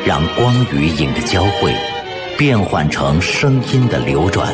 让光与影的交汇变换成声音的流转。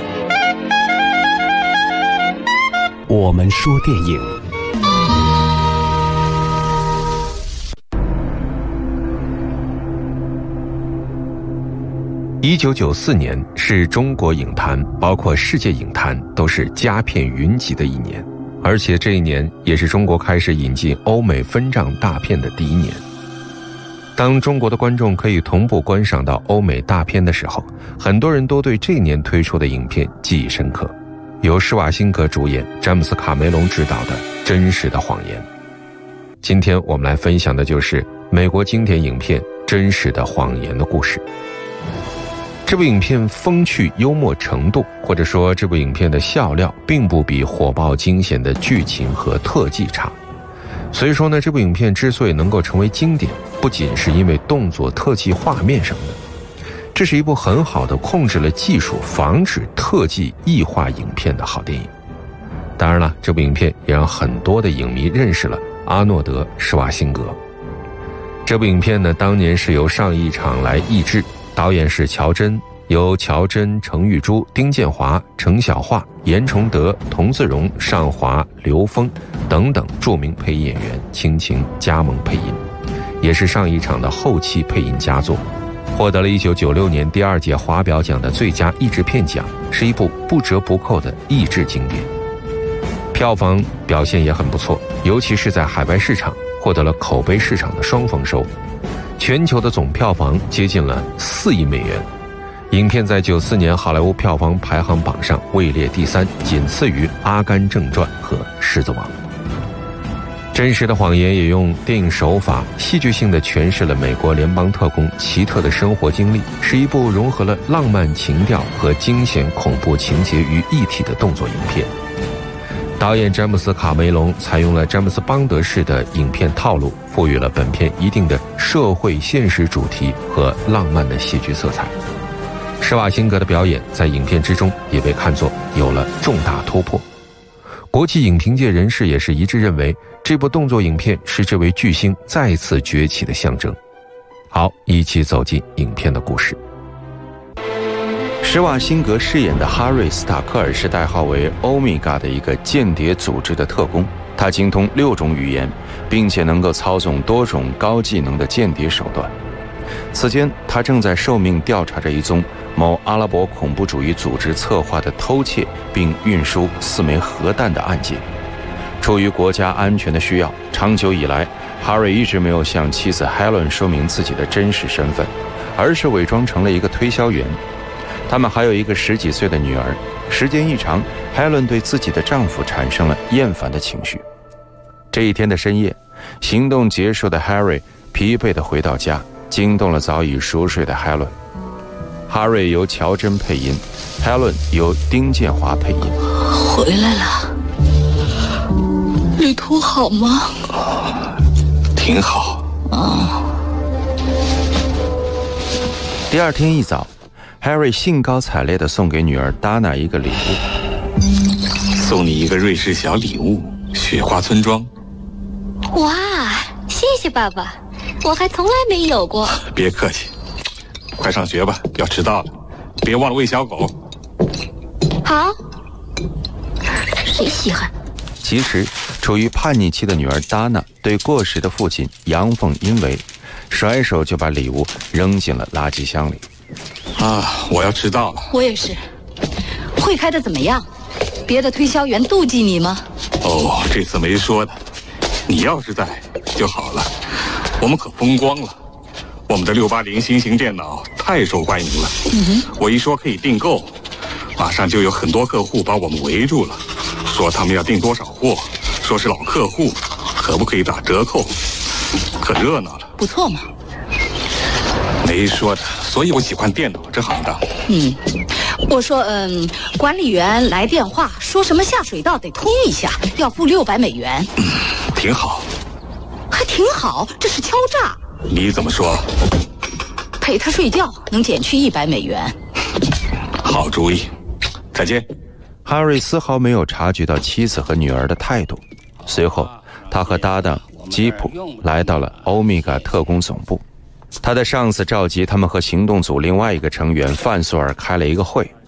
我们说电影。1994年是中国影坛，包括世界影坛都是佳片云集的一年，而且这一年也是中国开始引进欧美分账大片的第一年。当中国的观众可以同步观赏到欧美大片的时候，很多人都对这年推出的影片记忆深刻。由施瓦辛格主演、詹姆斯·卡梅隆执导的《真实的谎言》。今天我们来分享的就是美国经典影片《真实的谎言》的故事。这部影片风趣幽默程度，或者说这部影片的笑料，并不比火爆惊险的剧情和特技差。所以说呢，这部影片之所以能够成为经典，不仅是因为动作特技画面上的，这是一部很好的控制了技术，防止特技异化影片的好电影。当然了，这部影片也让很多的影迷认识了阿诺德·施瓦辛格。这部影片呢，当年是由上一场来译制，导演是乔真，由乔真、程玉珠、丁建华、程小桦、严崇德、童自荣、尚华、刘峰等等著名配音演员倾情加盟配音，也是上一场的后期配音佳作，获得了1996年第2届华表奖的最佳译制片奖，是一部不折不扣的译制经典。票房表现也很不错，尤其是在海外市场获得了口碑市场的双丰收，全球的总票房接近了4亿美元。影片在94年好莱坞票房排行榜上位列第3，仅次于《阿甘正传》和《狮子王》。真实的谎言也用电影手法戏剧性地诠释了美国联邦特工奇特的生活经历，是一部融合了浪漫情调和惊险恐怖情节于一体的动作影片。导演詹姆斯·卡梅隆采用了詹姆斯·邦德式的影片套路，赋予了本片一定的社会现实主题和浪漫的戏剧色彩。施瓦辛格的表演在影片之中也被看作有了重大突破。国际影评界人士也是一致认为，这部动作影片是这位巨星再次崛起的象征。好，一起走进影片的故事。施瓦辛格饰演的哈瑞·斯塔克尔是代号为欧米伽的一个间谍组织的特工，他精通6种语言，并且能够操纵多种高技能的间谍手段。此间，他正在受命调查着一宗某阿拉伯恐怖主义组织策划的偷窃并运输4枚核弹的案件。出于国家安全的需要，长久以来，哈瑞一直没有向妻子 Helen 说明自己的真实身份，而是伪装成了一个推销员。他们还有一个10几岁的女儿。时间一长， Helen 对自己的丈夫产生了厌烦的情绪。这一天的深夜，行动结束的 Harry 疲惫地回到家，惊动了早已熟睡的 Helen。 哈瑞由乔真配音， Helen 由丁建华配音。 回来了，旅途好吗？ 挺好。 第2天一早，Harry 兴高采烈地送给女儿 Dana 一个礼物。 送你一个瑞士小礼物，雪花村庄。 哇，谢谢爸爸，我还从来没有过。 别客气，快上学吧，要迟到了，别忘了喂小狗。 好。谁稀罕？ 其实，处于叛逆期的女儿 Dana 对过时的父亲阳奉阴违，甩手就把礼物扔进了垃圾箱里。 我要迟到了。 我也是。会开的怎么样？别的推销员妒忌你吗？ 这次没说的，你要是在就好了。我们可风光了，我们的680新型电脑太受欢迎了。我一说可以订购，马上就有很多客户把我们围住了，说他们要订多少货，说是老客户，可不可以打折扣，可热闹了。 不错嘛。 没说的，所以我喜欢电脑这行当。 我说管理员来电话说什么下水道得通一下，要付600美元。 挺好。 还挺好，这是敲诈。 你怎么说？ 陪他睡觉能减去100美元。 好主意，再见。 哈瑞丝毫没有察觉到妻子和女儿的态度，随后他和搭档吉普来到了欧米伽特工总部。 他的上司召集他们和行动组另外一个成员范索尔开了一个会，